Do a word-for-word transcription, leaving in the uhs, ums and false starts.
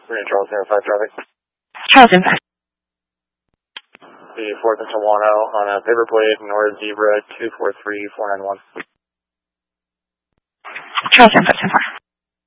Marine Charles zero five traffic. Charles zero five. The fourth in Solano on a paper plate, North Zebra two four three four nine one. Charles zero five seven four.